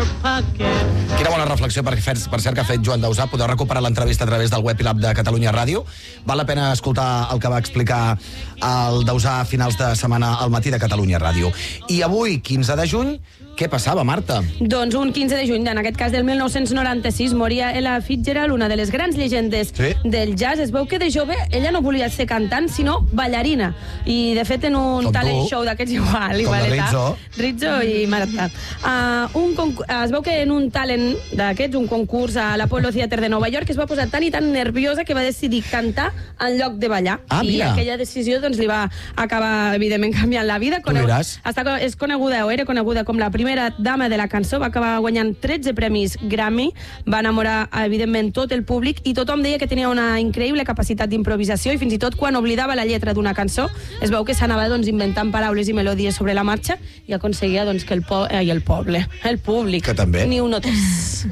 Quina bona reflexió, per cert, que ha fet Joan Dausà. Podeu recuperar l'entrevista a través del web i l'app de Catalunya Ràdio. Val la pena escoltar el que va explicar el Dausà a finals de setmana al matí de Catalunya Ràdio. I avui, 15 de juny, què passava, Marta? Doncs un 15 de juny, en aquest cas del 1996, moria Ella Fitzgerald, una de les grans llegendes del jazz. Es veu que de jove ella no volia ser cantant, sinó ballarina. I, de fet, en un talent show d'aquests igualeta, Rizzo i Marta. Es veu que en un talent d'aquests, un concurs a l'Apollo Theater de Nova York, es va posar tan i tan nerviosa que va decidir cantar en lloc de ballar. I aquella decisió li va acabar, evidentment, canviant la vida. És coneguda, o era coneguda com la primera dama de la cançó, va acabar guanyant 13 premis Grammy, va enamorar, evidentment, tot el públic, i tothom deia que tenia una increïble capacitat d'improvisació, i fins i tot quan oblidava la lletra d'una cançó, es veu que s'anava inventant paraules i melodies sobre la marxa i aconseguia que el públic, ni ho notés.